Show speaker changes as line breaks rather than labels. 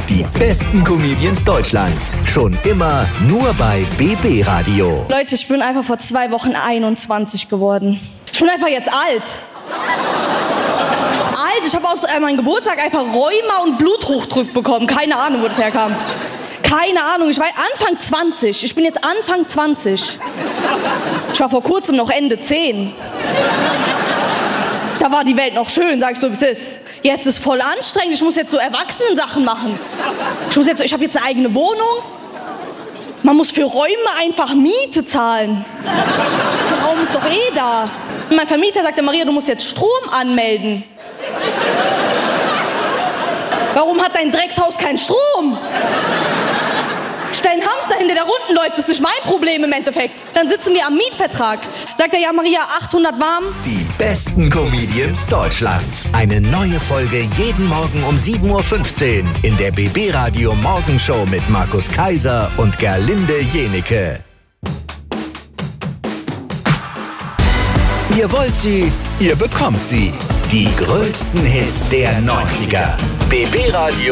Die besten Comedians Deutschlands. Schon immer nur bei BB Radio.
Leute, ich bin einfach vor 2 Wochen 21 geworden. Ich bin einfach jetzt alt. Ich habe aus meinem Geburtstag einfach Rheuma und Bluthochdruck bekommen. Keine Ahnung, wo das herkam. Keine Ahnung, ich war Anfang 20. Ich bin jetzt Anfang 20. Ich war vor kurzem noch Ende 10. Da war die Welt noch schön, sag ich so, wie es ist. Jetzt ist voll anstrengend, ich muss jetzt so Erwachsenen-Sachen machen. Ich habe jetzt eine eigene Wohnung. Man muss für Räume einfach Miete zahlen. Der Raum ist doch eh da. Mein Vermieter sagte, Maria, du musst jetzt Strom anmelden. Warum hat dein Dreckshaus keinen Strom? Stell einen Hamster hin, der da unten läuft, das ist nicht mein Problem im Endeffekt. Dann sitzen wir am Mietvertrag. Sagt er, ja Maria, 800 warm.
Die besten Comedians Deutschlands. Eine neue Folge jeden Morgen um 7:15 Uhr in der BB Radio Morgenshow mit Markus Kaiser und Gerlinde Jenike. Ihr wollt sie, ihr bekommt sie. Die größten Hits der 90er. BB Radio